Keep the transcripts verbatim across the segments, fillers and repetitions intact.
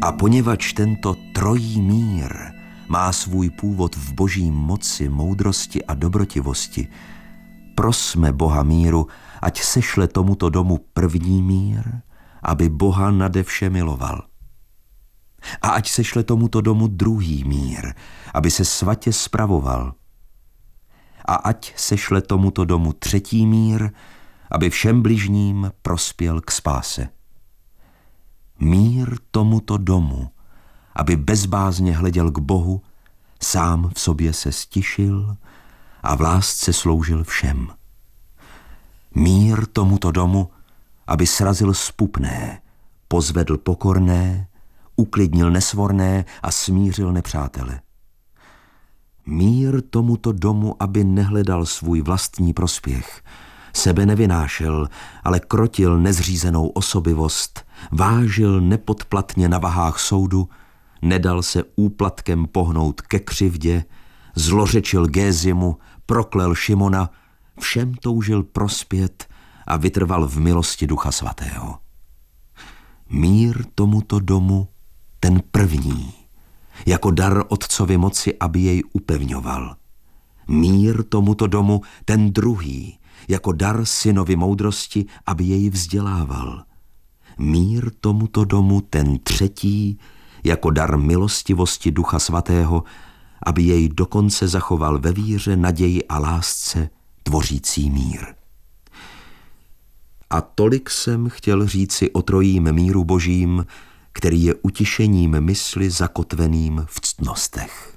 A poněvadž tento trojí mír má svůj původ v boží moci, moudrosti a dobrotivosti, prosme Boha míru, ať sešle tomuto domu první mír, aby Boha nade vše miloval. A ať sešle tomuto domu druhý mír, aby se svatě spravoval. A ať sešle tomuto domu třetí mír, aby všem bližním prospěl k spáse. Mír tomuto domu, aby bezbázně hleděl k Bohu, sám v sobě se stišil a v lásce sloužil všem. Mír tomuto domu, aby srazil zpupné, pozvedl pokorné, uklidnil nesvorné a smířil nepřátele. Mír tomuto domu, aby nehledal svůj vlastní prospěch, sebe nevynášel, ale krotil nezřízenou osobivost, vážil nepodplatně na vahách soudu, nedal se úplatkem pohnout ke křivdě, zlořečil Gézimu, proklel Šimona, všem toužil prospět a vytrval v milosti Ducha Svatého. Mír tomuto domu, ten první, jako dar Otcovi moci, aby jej upevňoval. Mír tomuto domu, ten druhý, jako dar Synovi moudrosti, aby jej vzdělával. Mír tomuto domu, ten třetí, jako dar milostivosti Ducha Svatého, aby jej dokonce zachoval ve víře, naději a lásce, tvořící mír. A tolik jsem chtěl říci o trojím míru božím, který je utišením mysli zakotveným v ctnostech.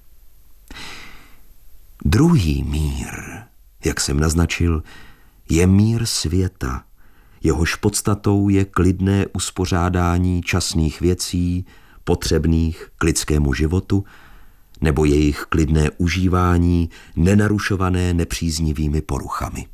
Druhý mír, jak jsem naznačil, je mír světa, jehož podstatou je klidné uspořádání časných věcí, potřebných k lidskému životu, nebo jejich klidné užívání, nenarušované nepříznivými poruchami.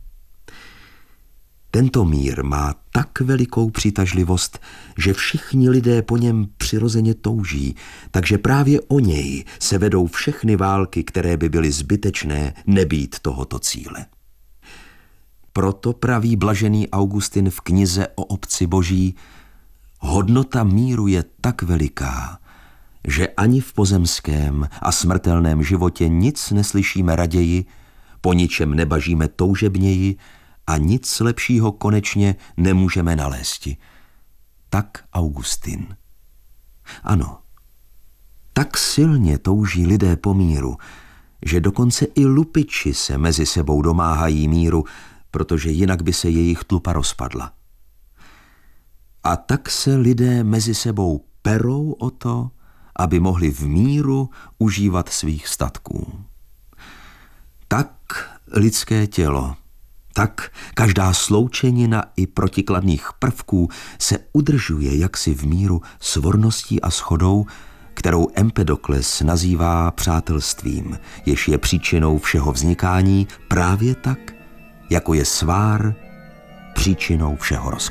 Tento mír má tak velikou přitažlivost, že všichni lidé po něm přirozeně touží, takže právě o něj se vedou všechny války, které by byly zbytečné nebýt tohoto cíle. Proto praví blažený Augustin v knize o obci boží: hodnota míru je tak veliká, že ani v pozemském a smrtelném životě nic neslyšíme raději, po ničem nebažíme toužebněji a nic lepšího konečně nemůžeme nalézti. Tak Augustin. Ano, tak silně touží lidé po míru, že dokonce i lupiči se mezi sebou domáhají míru, protože jinak by se jejich tlupa rozpadla. A tak se lidé mezi sebou perou o to, aby mohli v míru užívat svých statků. Tak lidské tělo, tak každá sloučenina i protikladných prvků se udržuje jaksi v míru svorností a shodou, kterou Empedokles nazývá přátelstvím, jež je příčinou všeho vznikání, právě tak, jako je svár příčinou všeho rozkladu.